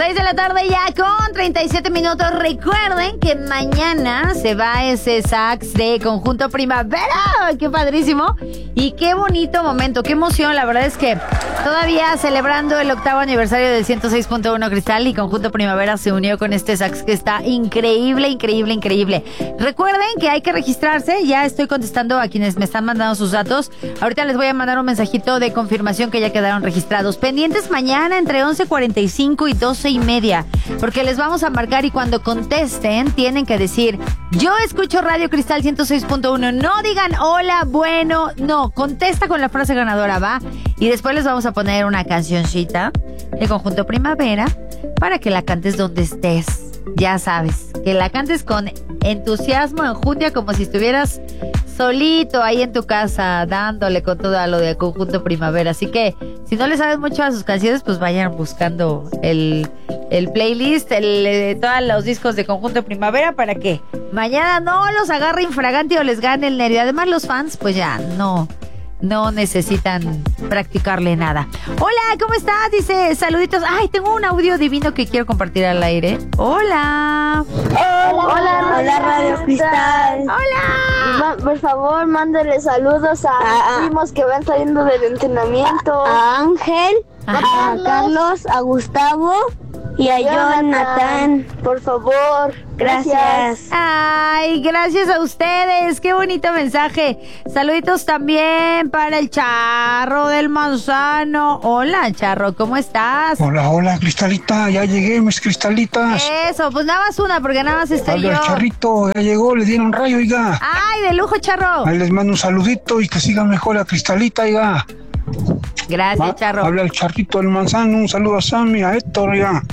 6 de la tarde ya con 37 minutos. Recuerden que mañana se va ese sax de Conjunto Primavera. ¡Qué padrísimo! Y qué bonito momento, qué emoción. La verdad es que todavía celebrando el 8º aniversario del 106.1 Cristal y Conjunto Primavera se unió con este sax que está increíble, increíble, increíble. Recuerden que hay que registrarse. Ya estoy contestando a quienes me están mandando sus datos. Ahorita les voy a mandar un mensajito de confirmación que ya quedaron registrados. Pendientes mañana entre 11:45 y 12:30, porque les vamos a marcar y cuando contesten tienen que decir: yo escucho Radio Cristal 106.1. No digan hola, bueno, no, contesta con la frase ganadora, ¿va? Y después les vamos a poner una cancioncita de Conjunto Primavera para que la cantes donde estés. Ya sabes, que la cantes con entusiasmo, enjundia, como si estuvieras solito ahí en tu casa dándole con todo a lo de Conjunto Primavera. Así que si no le sabes mucho a sus canciones, pues vayan buscando el playlist, todos los discos de Conjunto Primavera para que mañana no los agarre infragante o les gane el nervio. Además los fans pues ya no necesitan practicarle nada. Hola, ¿cómo estás? Dice, saluditos. Ay, tengo un audio divino que quiero compartir al aire. Hola. Hola, Radio Cristal. Hola. Por favor, mándale saludos a primos que van saliendo del entrenamiento. A Ángel, a Carlos, a Gustavo y a Jonathan. Por favor, gracias. Ay, gracias a ustedes. Qué bonito mensaje. Saluditos también para el Charro del Manzano. Hola, Charro, ¿cómo estás? Hola, Cristalita. Ya llegué, mis cristalitas. Eso, pues nada más una, porque nada más estoy yo. El Charrito, ya llegó, le dieron rayo, oiga. Ay, de lujo, Charro. Ahí les mando un saludito y que siga mejor la Cristalita, oiga. Gracias, Charro. Habla el Charrito del Manzano. Un saludo a Sammy, a Héctor, oiga.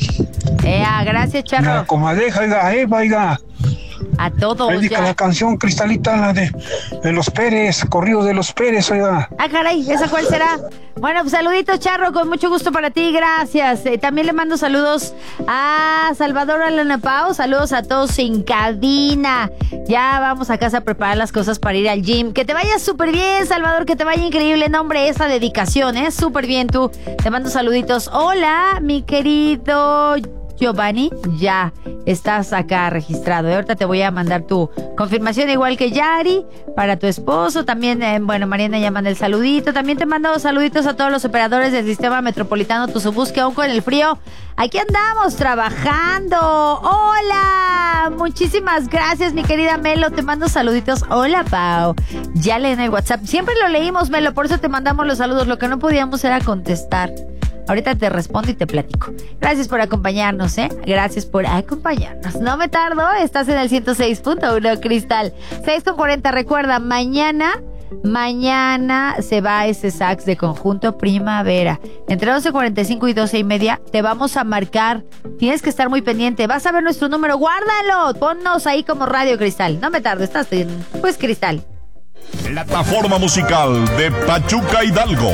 Gracias, Charro. A la comadreja, oiga, a Eva, oiga. A todos. Dedica la canción Cristalita, la de los Pérez, corrido de los Pérez, oiga. Ah, caray, ¿esa cuál será? Bueno, pues saluditos, Charro, con mucho gusto para ti, gracias. También le mando saludos a Salvador Alana Pau, saludos a todos en cabina. Ya vamos a casa a preparar las cosas para ir al gym. Que te vaya súper bien, Salvador, que te vaya increíble. Nombre, esa dedicación, súper bien tú. Te mando saluditos. Hola, mi querido Giovanni, ya estás acá registrado. Y ahorita te voy a mandar tu confirmación, igual que Yari, para tu esposo. También, Mariana ya manda el saludito. También te mando saluditos a todos los operadores del sistema metropolitano Tuzubús, que aún con el frío, aquí andamos trabajando. Hola, muchísimas gracias, mi querida Melo. Te mando saluditos. Hola, Pau. Ya leen el WhatsApp. Siempre lo leímos, Melo, por eso te mandamos los saludos. Lo que no podíamos era contestar. Ahorita te respondo y te platico. Gracias por acompañarnos, Gracias por acompañarnos. No me tardo, estás en el 106.1 Cristal. 6:40, recuerda, mañana se va ese sax de Conjunto Primavera. Entre 11:45 y 12:30 te vamos a marcar. Tienes que estar muy pendiente. Vas a ver nuestro número, guárdalo. Ponnos ahí como Radio Cristal. No me tardo, estás en Cristal. Plataforma musical de Pachuca Hidalgo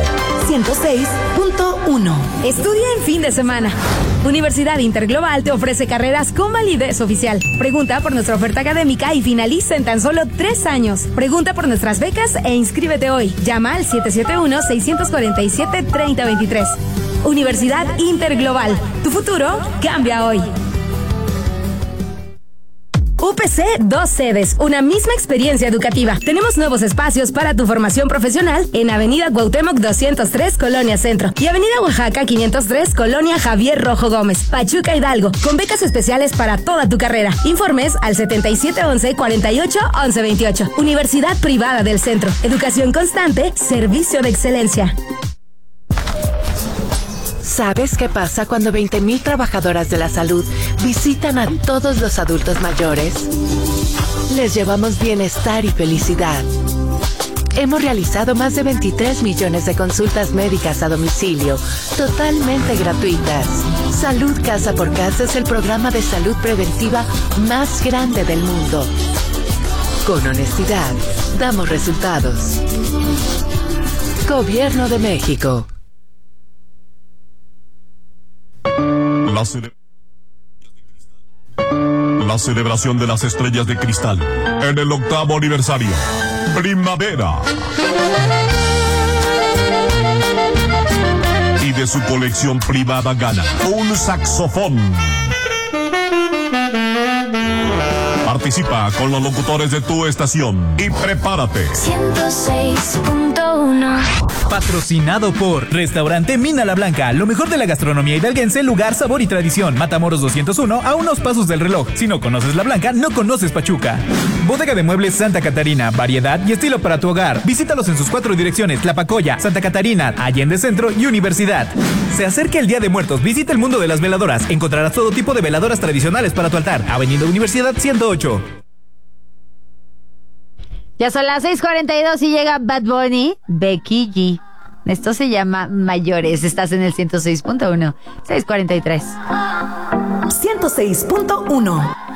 106.1. Estudia en fin de semana. Universidad Interglobal te ofrece carreras con validez oficial. Pregunta por nuestra oferta académica y finaliza en tan solo 3 años. Pregunta por nuestras becas e inscríbete hoy. Llama al 771-647-3023. Universidad Interglobal. Tu futuro cambia hoy. UPC, 2 sedes, una misma experiencia educativa. Tenemos nuevos espacios para tu formación profesional en Avenida Cuauhtémoc 203, Colonia Centro, y Avenida Oaxaca 503, Colonia Javier Rojo Gómez, Pachuca Hidalgo, con becas especiales para toda tu carrera. Informes al 7711-481128. Universidad Privada del Centro. Educación constante, servicio de excelencia. ¿Sabes qué pasa cuando 20,000 trabajadoras de la salud visitan a todos los adultos mayores? Les llevamos bienestar y felicidad. Hemos realizado más de 23 millones de consultas médicas a domicilio, totalmente gratuitas. Salud Casa por Casa es el programa de salud preventiva más grande del mundo. Con honestidad, damos resultados. Gobierno de México. La celebración de las estrellas de cristal en el 8º aniversario. Primavera. Y de su colección privada gana un saxofón. Participa con los locutores de tu estación y prepárate. 106.1. Patrocinado por Restaurante Mina La Blanca, lo mejor de la gastronomía hidalguense, lugar, sabor y tradición. Matamoros 201, a unos pasos del reloj. Si no conoces La Blanca, no conoces Pachuca. Bodega de Muebles Santa Catarina, variedad y estilo para tu hogar. Visítalos en sus 4 direcciones: Tlapacoya, Santa Catarina, Allende Centro y Universidad. Se acerca el Día de Muertos, visita el mundo de las veladoras. Encontrarás todo tipo de veladoras tradicionales para tu altar. Avenida Universidad 108. Ya son las 6:42 y llega Bad Bunny, Becky G. Esto se llama Mayores. Estás en el 106.1. 6:43. 106.1.